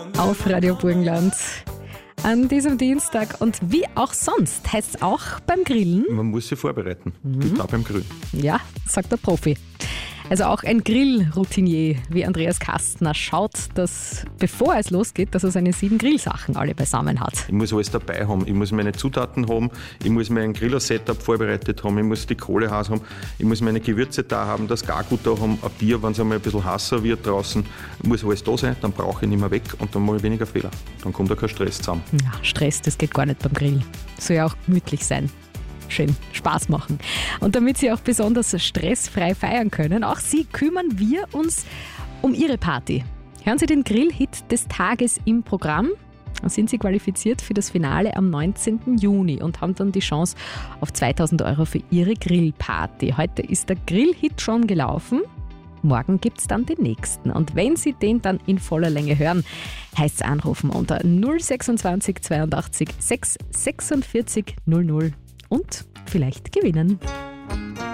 auf Radio Burgenland an diesem Dienstag. Und wie auch sonst heißt es auch beim Grillen. Man muss sich vorbereiten, auch beim Grillen. Ja, sagt der Profi. Also auch ein Grillroutinier wie Andreas Kastner schaut, dass bevor es losgeht, dass er seine 7 Grillsachen alle beisammen hat. Ich muss alles dabei haben. Ich muss meine Zutaten haben, ich muss mein Griller-Setup vorbereitet haben, ich muss die Kohle heiß haben, ich muss meine Gewürze da haben, das Gargut da haben, ein Bier, wenn es einmal ein bisschen heißer wird draußen, muss alles da sein, dann brauche ich nicht mehr weg und dann mache ich weniger Fehler. Dann kommt da kein Stress zusammen. Ja, Stress, das geht gar nicht beim Grillen. Soll ja auch gemütlich sein. Schön Spaß machen. Und damit Sie auch besonders stressfrei feiern können, auch Sie, kümmern wir uns um Ihre Party. Hören Sie den Grillhit des Tages im Programm. Dann sind Sie qualifiziert für das Finale am 19. Juni und haben dann die Chance auf 2.000 € für Ihre Grillparty. Heute ist der Grillhit schon gelaufen. Morgen gibt es dann den nächsten. Und wenn Sie den dann in voller Länge hören, heißt es anrufen unter 026 82 6 46 00 und vielleicht gewinnen.